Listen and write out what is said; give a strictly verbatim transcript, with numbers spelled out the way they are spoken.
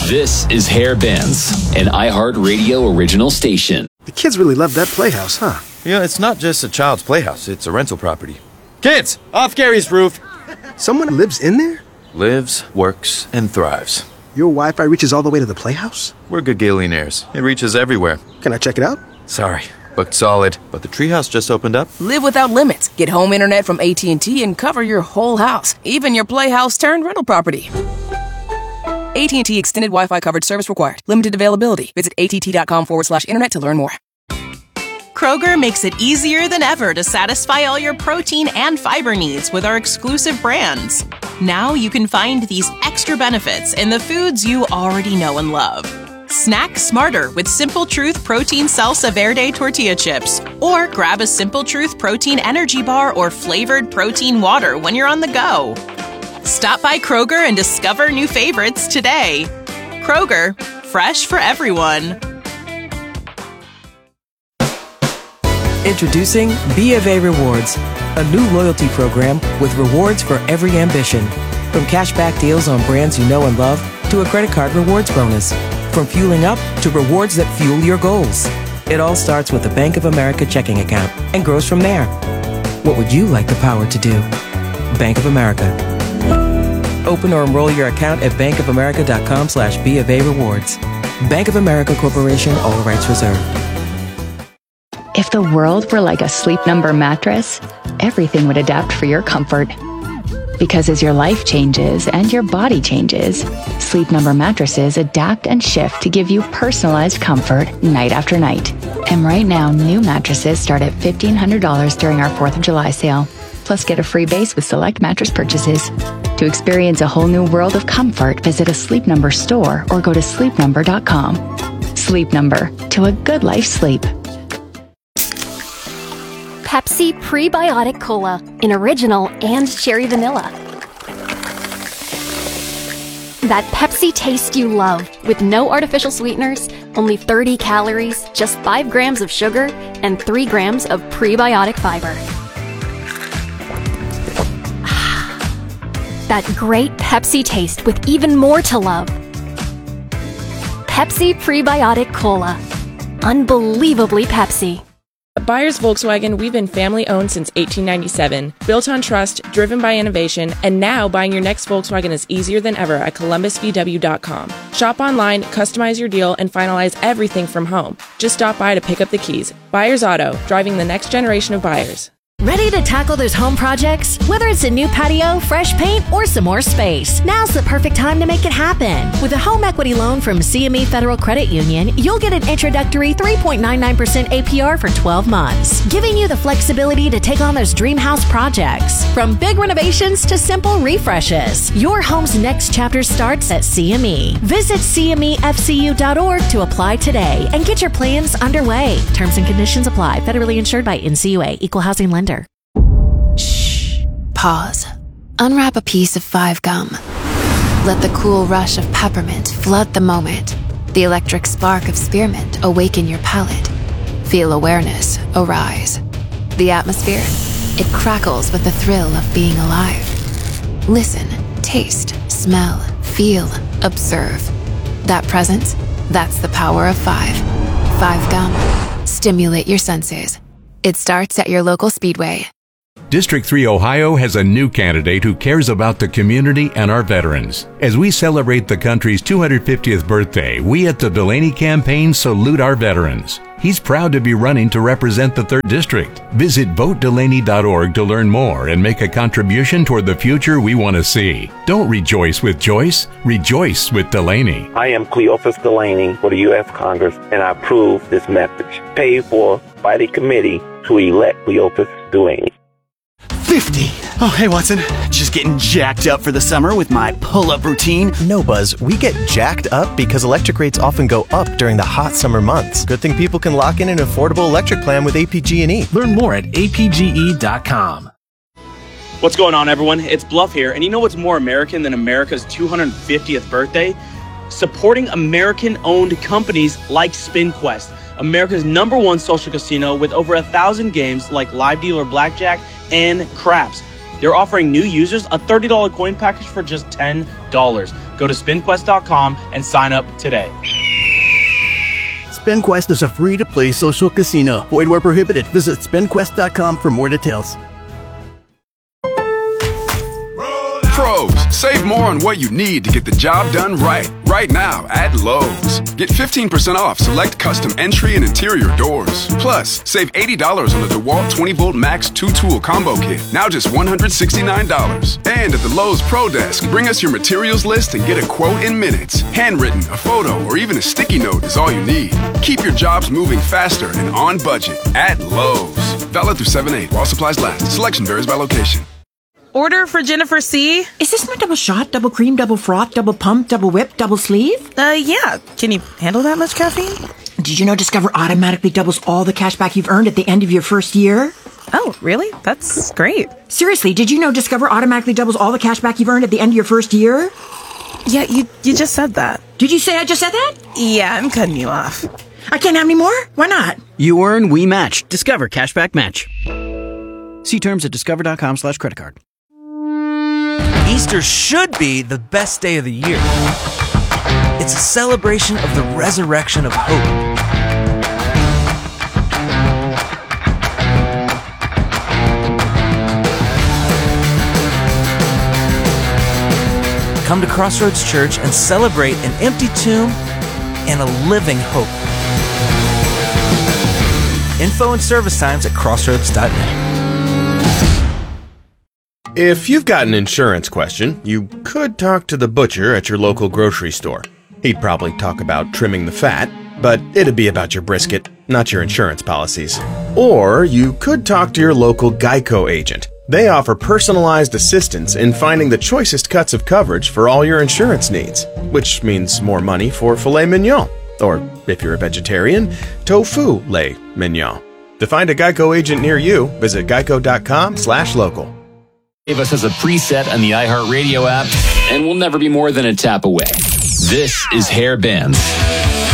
This is Hair Bands, an iHeartRadio original station. The kids really love that playhouse, huh? Yeah, it's not just a child's playhouse, it's a rental property. Kids, off Gary's roof! Someone lives in there? Lives, works, and thrives. Your Wi-Fi reaches all the way to the playhouse? We're Gagillionaires. It reaches everywhere. Can I check it out? Sorry, booked solid. But the treehouse just opened up. Live without limits. Get home internet from A T and T and cover your whole house, even your playhouse turned rental property. A T and T Extended Wi-Fi coverage service required. Limited availability. Visit att.com forward slash internet to learn more. Kroger makes it easier than ever to satisfy all your protein and fiber needs with our exclusive brands. Now you can find these extra benefits in the foods you already know and love. Snack smarter with Simple Truth Protein Salsa Verde Tortilla Chips. Or grab a Simple Truth Protein Energy Bar or flavored protein water when you're on the go. Stop by Kroger and discover new favorites today. Kroger, fresh for everyone. Introducing B of A Rewards, a new loyalty program with rewards for every ambition. From cashback deals on brands you know and love to a credit card rewards bonus. From fueling up to rewards that fuel your goals. It all starts with a Bank of America checking account and grows from there. What would you like the power to do? Bank of America. Open or enroll your account at bankofamerica.com slash B of A rewards. Bank of America Corporation, all rights reserved. If the world were like a Sleep Number mattress, everything would adapt for your comfort. Because as your life changes and your body changes, Sleep Number mattresses adapt and shift to give you personalized comfort night after night. And right now, new mattresses start at fifteen hundred dollars during our fourth of July sale. Plus, get a free base with select mattress purchases. To experience a whole new world of comfort, visit a Sleep Number store or go to sleep number dot com. Sleep Number, to a good life sleep. Pepsi Prebiotic Cola in original and cherry vanilla. That Pepsi taste you love with no artificial sweeteners, only thirty calories, just five grams of sugar, and three grams of prebiotic fiber. That great Pepsi taste with even more to love. Pepsi Prebiotic Cola. Unbelievably Pepsi. At Byers Volkswagen, we've been family-owned since eighteen ninety-seven, built on trust, driven by innovation, and now buying your next Volkswagen is easier than ever at columbus v w dot com. Shop online, customize your deal, and finalize everything from home. Just stop by to pick up the keys. Byers Auto, driving the next generation of buyers. Ready to tackle those home projects? Whether it's a new patio, fresh paint, or some more space, now's the perfect time to make it happen. With a home equity loan from C M E Federal Credit Union, you'll get an introductory three point nine nine percent A P R for twelve months, giving you the flexibility to take on those dream house projects. From big renovations to simple refreshes, your home's next chapter starts at C M E. Visit c m e f c u dot org to apply today and get your plans underway. Terms and conditions apply. Federally insured by N C U A. Equal housing lender. Shh. Pause. Unwrap a piece of Five Gum. Let the cool rush of peppermint flood the moment. The electric spark of spearmint awaken your palate. Feel awareness arise. The atmosphere, it crackles with the thrill of being alive. Listen, taste, smell, feel, observe. That presence, that's the power of five. Five Gum. Stimulate your senses. It starts at your local Speedway. District three Ohio has a new candidate who cares about the community and our veterans. As we celebrate the country's two hundred fiftieth birthday, we at the Delaney campaign salute our veterans. He's proud to be running to represent the third District. Visit vote delaney dot org to learn more and make a contribution toward the future we want to see. Don't rejoice with Joyce, rejoice with Delaney. I am Cleophas Delaney for the U S Congress, and I approve this message. Paid for by the committee to elect Cleophas Delaney. fifty. Oh, hey, Watson. Just getting jacked up for the summer with my pull-up routine. No, Buzz. We get jacked up because electric rates often go up during the hot summer months. Good thing people can lock in an affordable electric plan with A P G and E. Learn more at a p g e dot com. What's going on, everyone? It's Bluff here. And you know what's more American than America's two hundred fiftieth birthday? Supporting American-owned companies like SpinQuest, America's number one social casino with over a thousand games like live dealer blackjack and craps. They're offering new users a thirty dollars coin package for just ten dollars. Go to spin quest dot com and sign up today. SpinQuest is a free-to-play social casino. Void where prohibited. Visit spin quest dot com for more details. Pros, save more on what you need to get the job done right. Right now at Lowe's. Get fifteen percent off select custom entry and interior doors. Plus, save eighty dollars on the DeWalt twenty volt Max two tool combo kit. Now just one hundred sixty-nine dollars. And at the Lowe's Pro Desk, bring us your materials list and get a quote in minutes. Handwritten, a photo, or even a sticky note is all you need. Keep your jobs moving faster and on budget at Lowe's. Valid through seven eight while supplies last. Selection varies by location. Order for Jennifer C. Is this my double shot, double cream, double froth, double pump, double whip, double sleeve? Uh, yeah. Can you handle that much caffeine? Did you know Discover automatically doubles all the cash back you've earned at the end of your first year? Oh, really? That's great. Seriously, did you know Discover automatically doubles all the cash back you've earned at the end of your first year? Yeah, you you just said that. Did you say I just said that? Yeah, I'm cutting you off. I can't have any more? Why not? You earn, we match. Discover Cashback Match. See terms at discover dot com slash credit card. Easter should be the best day of the year. It's a celebration of the resurrection of hope. Come to Crossroads Church and celebrate an empty tomb and a living hope. Info and service times at crossroads dot net. If you've got an insurance question, you could talk to the butcher at your local grocery store. He'd probably talk about trimming the fat, but it'd be about your brisket, not your insurance policies. Or you could talk to your local Geico agent. They offer personalized assistance in finding the choicest cuts of coverage for all your insurance needs, which means more money for filet mignon. Or, if you're a vegetarian, tofu lait mignon. To find a Geico agent near you, visit geico dot com slash local. Save us as a preset on the iHeartRadio app, and we'll never be more than a tap away. This is Hair Bands.